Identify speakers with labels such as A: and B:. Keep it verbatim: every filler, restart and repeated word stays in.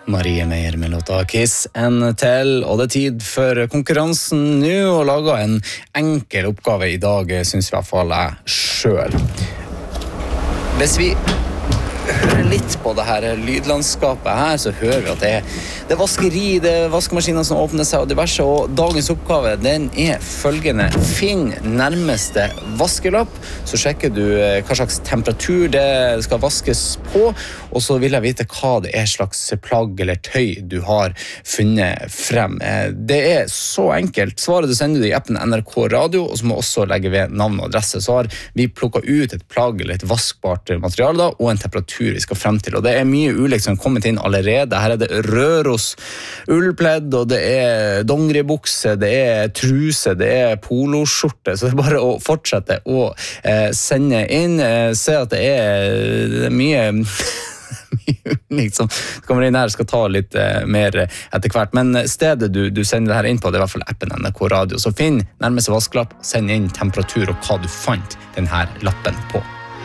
A: Marie Meyer med låta Kiss and Tell, og det er tid for konkurransen nå, og laga en enkel oppgave i dag, synes i hvert fall jeg selv. Hvis vi hører litt på det her lydlandskapet her, så hører vi at det er, det er vaskeri, det er vaskemaskiner som åpner seg og diverse, og dagens oppgave, den er følgende: finn nærmeste vaskelapp, så sjekker du hva slags temperatur det skal vaskes på, og så vil jeg vite hva det er slags plagg eller tøy du har funnet frem. Det er så enkelt. Svaret du sender du i appen N R K Radio, og så må også legge ved navn og adresse. Så har vi plukket ut et plagg eller et vaskbart materiale da, og en temperatur vi skal frem til, og det er mye ulikt som har kommet inn allerede. Her er det Røros ullpledd, og det er dongeribukse, det er truse, det er poloskjorte, så det er bare å fortsette å eh, sende inn. Eh, se at det er, det er mye mye unikt som kommer inn her, skal ta litt eh, mer etter hvert, men stedet du, du sender det her inn på, det er i hvert fall appen N R K Radio, så finn nærmeste vaskelapp, send inn temperatur og hva du fant den her lappen på.